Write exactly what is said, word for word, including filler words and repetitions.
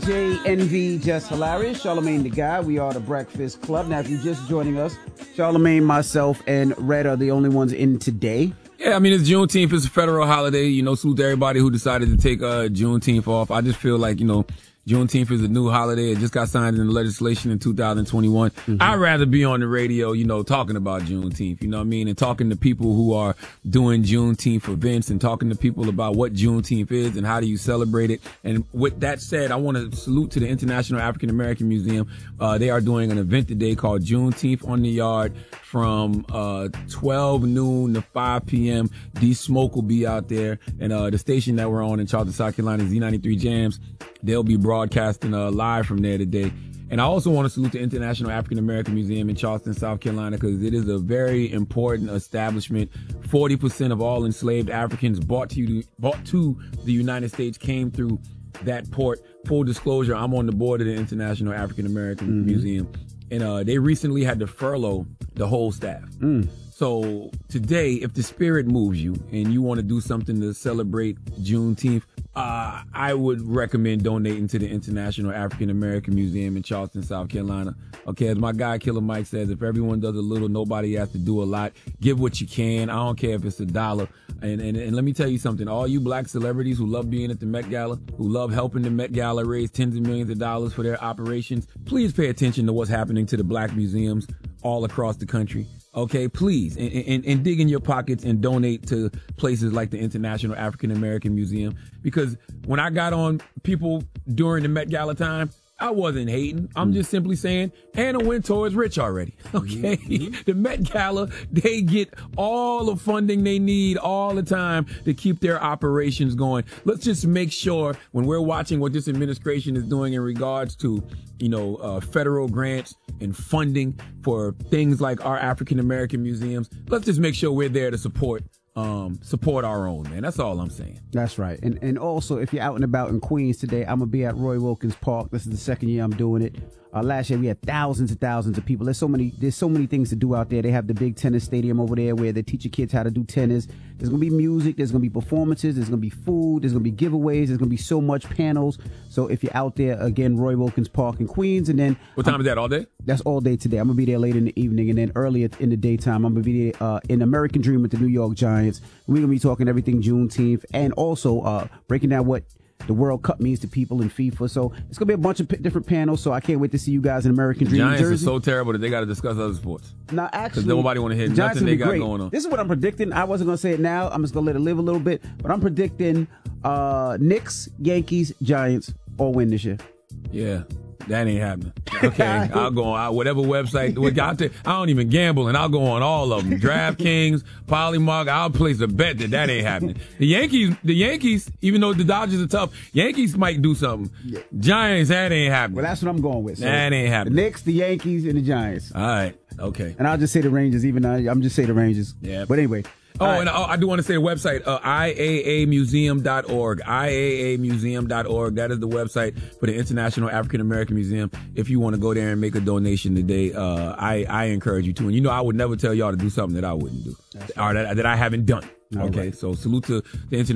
J, Envy, Just Hilarious, Charlamagne the Guy. We are the Breakfast Club. Now, if you're just joining us, Charlamagne, myself, and Red are the only ones in today. Yeah, I mean, it's Juneteenth. It's a federal holiday. You know, salute to everybody who decided to take uh, Juneteenth off. I just feel like, you know, Juneteenth is a new holiday. It just got signed into legislation in two thousand twenty-one. Mm-hmm. I'd rather be on the radio, you know, talking about Juneteenth, you know what I mean? And talking to people who are doing Juneteenth events and talking to people about what Juneteenth is and how do you celebrate it. And with that said, I want to salute to the International African American Museum. Uh, they are doing an event today called Juneteenth on the Yard from uh twelve noon to five p.m. D Smoke will be out there. And uh the station that we're on in Charleston, South Carolina, Z ninety-three Jams. They'll be broadcasting uh, live from there today. And I also want to salute the International African American Museum in Charleston, South Carolina, because it is a very important establishment. forty percent of all enslaved Africans brought to, you, brought to the United States came through that port. Full disclosure, I'm on the board of the International African American mm-hmm. Museum. And uh, they recently had to furlough the whole staff. Mm. So today, if the spirit moves you and you want to do something to celebrate Juneteenth, uh, I would recommend donating to the International African American Museum in Charleston, South Carolina. Okay, as my guy Killer Mike says, if everyone does a little, nobody has to do a lot. Give what you can. I don't care if it's a dollar. And, and, and let me tell you something. All you black celebrities who love being at the Met Gala, who love helping the Met Gala raise tens of millions of dollars for their operations, please pay attention to what's happening to the black museums all across the country. Okay, please, and, and, and dig in your pockets and donate to places like the International African American Museum. Because when I got on people during the Met Gala time, I wasn't hating. I'm just simply saying Anna Wintour is rich already. Okay, mm-hmm. The Met Gala, they get all the funding they need all the time to keep their operations going. Let's just make sure when we're watching what this administration is doing in regards to, you know, uh, federal grants and funding for things like our African American museums, let's just make sure we're there to support um support our own, man. That's all I'm saying. That's right. And and also, if you're out and about in Queens today, I'm gonna be at Roy Wilkins Park. This is the second year I'm doing it. Uh, last year we had thousands and thousands of people. There's so many. There's so many things to do out there. They have the big tennis stadium over there where they teach your kids how to do tennis. There's gonna be music. There's gonna be performances. There's gonna be food. There's gonna be giveaways. There's gonna be so much panels. So if you're out there, again, Roy Wilkins Park in Queens, and then what time um, is that? All day? That's all day today. I'm gonna be there late in the evening, and then earlier in the daytime, I'm gonna be there uh, in American Dream with the New York Giants. We're gonna be talking everything Juneteenth, and also uh, breaking down what the World Cup means to people in FIFA. So it's going to be a bunch of p- different panels. So I can't wait to see you guys in American Dream. Giants Jersey. are so terrible that they got to discuss other sports. Now, actually, because nobody want to hear nothing they got great. going on. This is what I'm predicting. I wasn't going to say it now. I'm just going to let it live a little bit. But I'm predicting uh, Knicks, Yankees, Giants all win this year. Yeah. That ain't happening. Okay, I'll go on whatever website. I don't even gamble, and I'll go on all of them. DraftKings, Polymark. I'll place a bet that that ain't happening. The Yankees, the Yankees, even though the Dodgers are tough, Yankees might do something. Yeah. Giants, that ain't happening. Well, that's what I'm going with. So that ain't happening. The Knicks, the Yankees, and the Giants. All right. Okay. And I'll just say the Rangers. Even though I'm just say the Rangers. Yeah. But anyway. Oh, right. and I, I do want to say the website, uh, I A A museum dot org. I A A museum dot org. That is the website for the International African American Museum. If you want to go there and make a donation today, uh, I, I encourage you to. And you know, I would never tell y'all to do something that I wouldn't do, or that, that I haven't done. Okay, right. So salute to the International